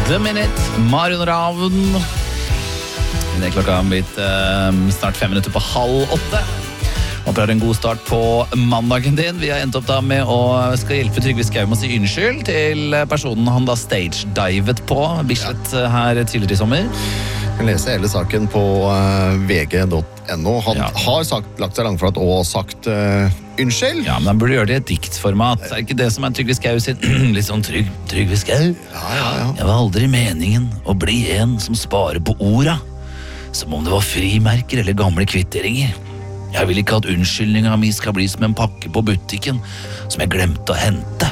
The Minute, Marion Ravn. Det klokka har blitt snart 5 minutter på 7:30. Håper du har en god start på mandagen din. Vi har endt opp da med å skal hjelpe Trygve Skau med å si unnskyld til personen han da stage-divet på Bislett her tidligere i sommer. Du kan lese hele saken på vg.no. Han har lagt seg langflat og sagt unnskyld. Ja, men han burde gjøre det i et diktformat. Er ikke det som er Trygve Skau sin litt sånn Trygve Skau? Ja. Jeg var aldri meningen å bli en som sparer på orda, som om det var frimerker eller gamle kvitteringer. Jeg vil ikke at unnskyldninga mi skal bli som en pakke på butikken som jeg glemte å hente.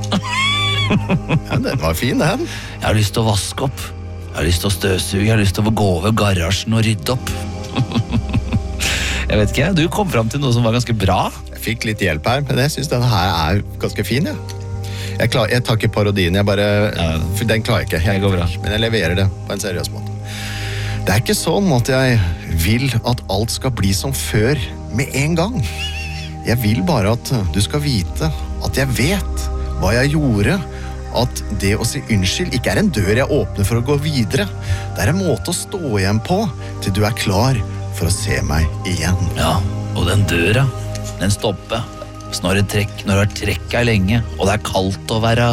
Ja, den var fin, den. Jeg har lyst til å vaske opp. Jeg har lyst til å støvsuge. Jeg har lyst til å gå over garasjen og rydde opp. Jeg vet ikke, du kom fram til noe som var ganske bra. Jeg fikk litt hjelp her, men jeg synes denne her er ganske fin, ja. Jeg tar ikke parodien, for den klarer jeg ikke. Det går bra. Men jeg leverer det på en seriøs måte. Det er ikke sånn at jeg vil at alt skal bli som før med en gang. Jeg vil bare at du skal vite at jeg vet hva jeg gjorde, at det å si unnskyld ikke er en dør jeg åpner for å gå videre. Det er en måte å stå igjen på til du er klar for å se meg igjen. Ja, og den døra, den stopper. Så når du har trekket lenge, og det er kaldt å være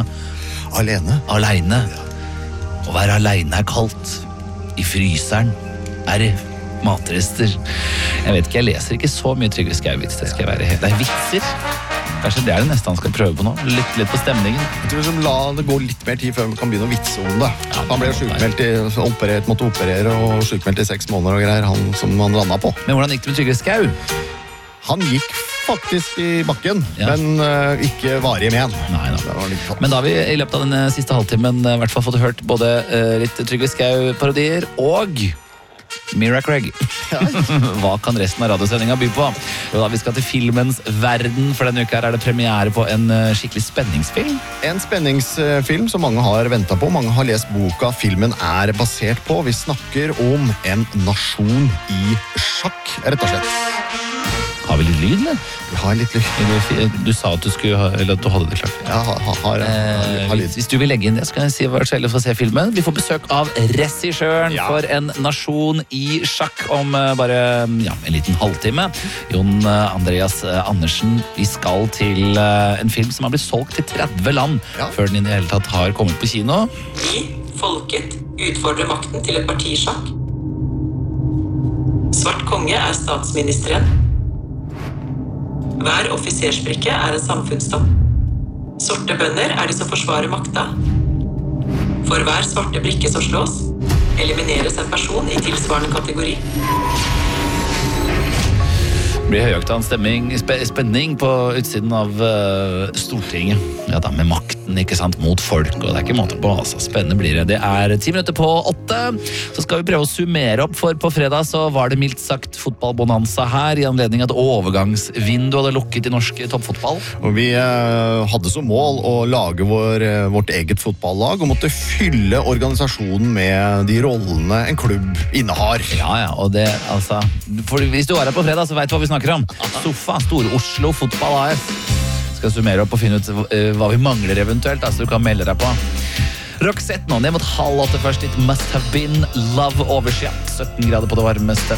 alene. Å være alene er kaldt. I fryseren er det matrester. Jeg vet ikke, jeg leser ikke så mye Trygve Skau-vits. Det skal være helt. Det er vitser. Kanskje det er det neste han skal prøve på nå. Lytte litt på stemningen. Jeg tror vi skal la det gå litt mer tid før vi kan begynne å vitse om det. Han ble sykmeldt måtte operere og sykmeldt i 6 måneder og greier, han som han landet på. Men hvordan gikk det med Trygve Skau? Han gikk faktisk i bakken, men ikke varig men. Nei. Men da har vi i løpet av den siste halvtimen i hvert fall fått hørt både litt Trygve Skau-parodier og Mira Craig. Hva kan resten av radiosendinga by på? Jo da, vi skal til filmens verden, for denne uka her er det premiere på en skikkelig spenningsfilm. En spenningsfilm som mange har ventet på. Mange har lest boka filmen er basert på. Vi snakker om en nasjon i sjakk, rett og slett. Har vi litt lyd, eller? Vi har litt lyd. Du sa at du hadde det klart. Ja, har lyd. Hvis du vil legge inn det, skal jeg si hva det gjelder for å se filmen. Vi får besøk av regissøren for en nasjon i sjakk om bare en liten halvtime. Jon Andreas Andersen, vi skal til en film som har blitt solgt til 30 land før den i det hele tatt har kommet på kino. Vi, folket, utfordrer makten til et parti i sjakk. Svart konge er statsministeren. Hver offisersbrikke er en samfunnstopp. Sorte bønder er de som forsvarer makta. For hver svarte brikke som slås, elimineres en person i tilsvarende kategori. Det blir høyaktig spenning på utsiden av Stortinget. Ja da, med makten, ikke sant, mot folk, og det er ikke måte på, altså. Spennende blir det. Det er 10 minutter på 8. Så skal vi prøve å summere opp, for på fredag så var det mildt sagt fotballbonanza her, i anledning at overgangsvinduet hadde lukket i norsk toppfotball. Og vi hadde som mål å lage vårt eget fotballag, og måtte fylle organisasjonen med de rollene en klubb innehar. Ja, og det, altså, for hvis du var her på fredag, så vet du hva vi snakker om. Sofa, Store Oslo Fotball AS. Skal summere opp og finne ut hva vi mangler eventuelt, altså du kan melde deg på. Roxette nå, ned mot 7:30 først. It must have been love overshot. 17 grader på det varmeste.